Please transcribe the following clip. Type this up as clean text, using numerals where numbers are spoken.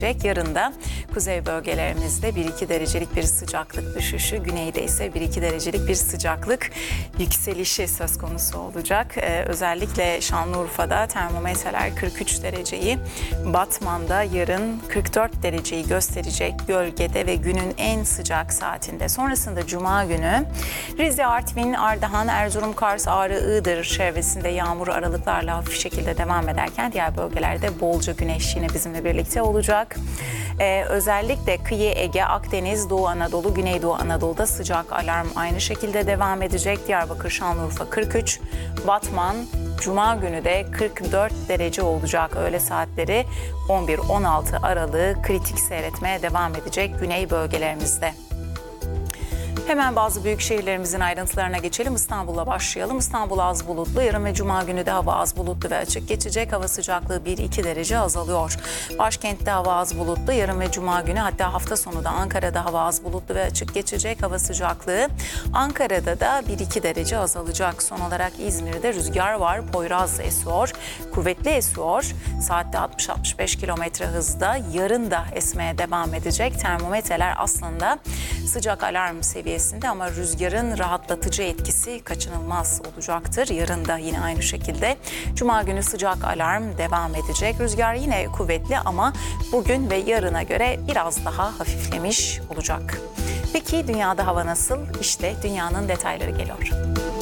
Yarın da kuzey bölgelerimizde 1-2 derecelik bir sıcaklık düşüşü, güneyde ise 1-2 derecelik bir sıcaklık yükselişi söz konusu olacak. Özellikle Şanlıurfa'da termometreler 43 dereceyi, Batman'da yarın 44 dereceyi gösterecek gölgede ve günün en sıcak saatinde. Sonrasında Cuma günü Rize, Artvin, Ardahan, Erzurum, Kars, Ağrı, Iğdır çevresinde yağmur aralıklarla hafif şekilde devam ederken diğer bölgelerde bolca güneş yine bizimle birlikte olacak. Özellikle kıyı Ege, Akdeniz, Doğu Anadolu, Güneydoğu Anadolu'da sıcak alarm aynı şekilde devam edecek. Diyarbakır, Şanlıurfa 43, Batman Cuma günü de 44 derece olacak. Öğle saatleri 11-16 aralığı kritik seyretmeye devam edecek güney bölgelerimizde. Hemen bazı büyük şehirlerimizin ayrıntılarına geçelim. İstanbul'la başlayalım. İstanbul az bulutlu. Yarın ve Cuma günü de hava az bulutlu ve açık geçecek. Hava sıcaklığı 1-2 derece azalıyor. Başkentte hava az bulutlu. Yarın ve Cuma günü, hatta hafta sonu da Ankara'da hava az bulutlu ve açık geçecek. Hava sıcaklığı Ankara'da da 1-2 derece azalacak. Son olarak İzmir'de rüzgar var. Poyraz esiyor. Kuvvetli esiyor. Saatte 60-65 kilometre hızda. Yarın da esmeye devam edecek. Termometreler aslında sıcak alarm seviyesinde ama rüzgarın rahatlatıcı etkisi kaçınılmaz olacaktır. Yarın da yine aynı şekilde. Cuma günü sıcak alarm devam edecek. Rüzgar yine kuvvetli ama bugün ve yarına göre biraz daha hafiflemiş olacak. Peki dünyada hava nasıl? İşte dünyanın detayları geliyor.